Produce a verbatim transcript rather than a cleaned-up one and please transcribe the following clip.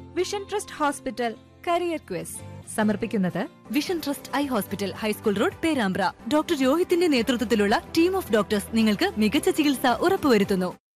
Vision trust hospital career quiz സമർപ്പിക്കുന്നത് vision trust eye hospital, high school road, Perambra. Doctor രോഹിത്തിന്റെ നേതൃത്വത്തിലുള്ള team of doctors നിങ്ങൾക്ക് മികച്ച ചികിത്സ ഉറപ്പുവരുത്തുന്നു.